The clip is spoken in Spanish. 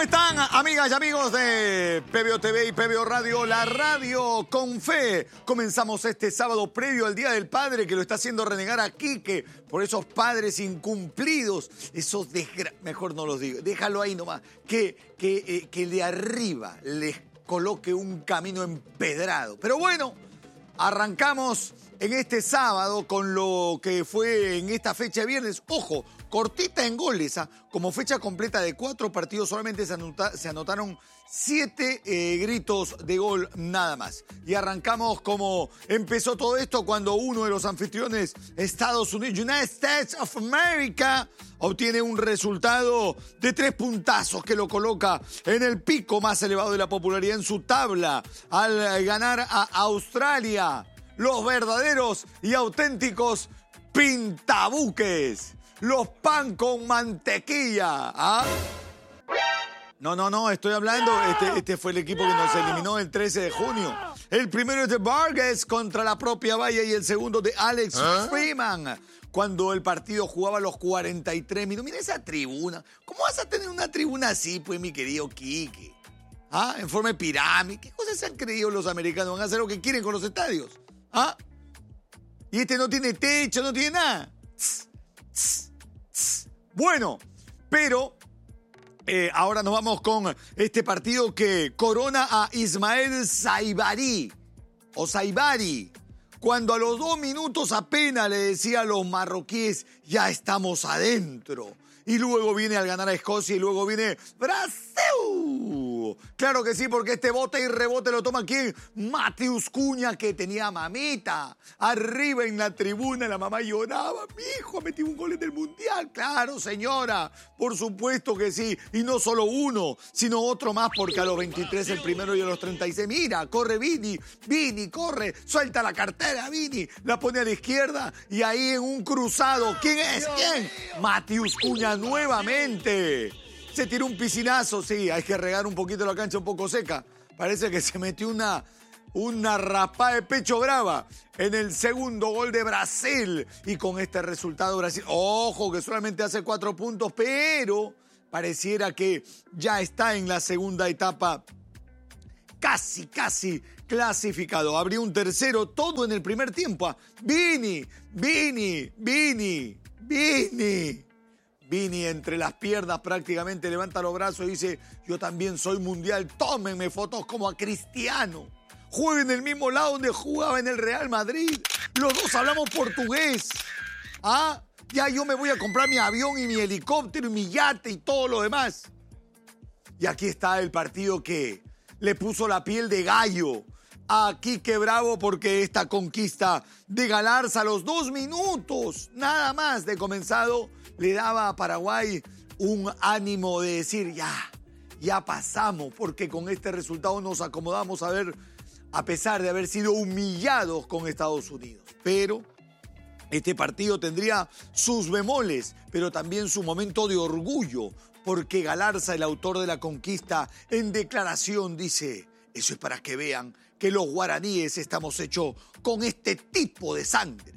están, amigas y amigos de PBO TV y PBO Radio, la radio con fe? Comenzamos este sábado previo al Día del Padre, que lo está haciendo renegar a Quique por esos padres incumplidos, esos mejor no los digo, déjalo ahí nomás, que de arriba les coloque un camino empedrado. Pero bueno, arrancamos en este sábado con lo que fue en esta fecha de viernes. Ojo, cortita en goles, como fecha completa de 4 partidos solamente se anotaron 7 gritos de gol nada más. Y arrancamos como empezó todo esto cuando uno de los anfitriones, Estados Unidos, United States of America, obtiene un resultado de 3 puntazos que lo coloca en el pico más elevado de la popularidad en su tabla al ganar a Australia. Los verdaderos y auténticos pintabuques. Los pan con mantequilla. ¿Ah? No, estoy hablando. Este fue el equipo que nos eliminó el 13 de junio. El primero es de Vargas contra la propia Valla y el segundo de Alex Freeman. Cuando el partido jugaba los 43 minutos. Mira esa tribuna. ¿Cómo vas a tener una tribuna así, pues, mi querido Quique? ¿Ah? En forma de pirámide. ¿Qué cosas se han creído los americanos? Van a hacer lo que quieren con los estadios. ¿Ah? Y este no tiene techo, no tiene nada. Bueno, pero ahora nos vamos con este partido que corona a Ismael Saibari, cuando a los 2 minutos apenas le decía a los marroquíes, ya estamos adentro. Y luego viene al ganar a Escocia y luego viene Brasil. Claro que sí, porque este bote y rebote lo toma ¿quién? Mateus Cunha, que tenía mamita. Arriba en la tribuna la mamá lloraba. Mi hijo ha metido un gol en el Mundial. Claro, señora, por supuesto que sí. Y no solo uno, sino otro más, porque a los 23 el primero y a los 36. Mira, corre Vini, corre, suelta la cartera, Vini. La pone a la izquierda y ahí en un cruzado. ¿Quién es? ¿Quién? Mateus Cunha nuevamente. Se tiró un piscinazo, sí, hay que regar un poquito la cancha un poco seca. Parece que se metió una raspada de pecho brava en el segundo gol de Brasil. Y con este resultado Brasil, ojo, que solamente hace 4 puntos, pero pareciera que ya está en la segunda etapa casi clasificado. Abrió un tercero, todo en el primer tiempo. Vini entre las piernas prácticamente levanta los brazos y dice, yo también soy mundial, tómenme fotos como a Cristiano. Juega en el mismo lado donde jugaba en el Real Madrid. Los dos hablamos portugués. ¿Ah? Ya yo me voy a comprar mi avión y mi helicóptero y mi yate y todo lo demás. Y aquí está el partido que le puso la piel de gallo a Quique Bravo, porque esta conquista de Galarza a los 2 minutos nada más de comenzado le daba a Paraguay un ánimo de decir ya pasamos, porque con este resultado nos acomodamos a pesar de haber sido humillados con Estados Unidos. Pero este partido tendría sus bemoles, pero también su momento de orgullo, porque Galarza, el autor de la conquista, en declaración dice, eso es para que vean que los guaraníes estamos hechos con este tipo de sangre.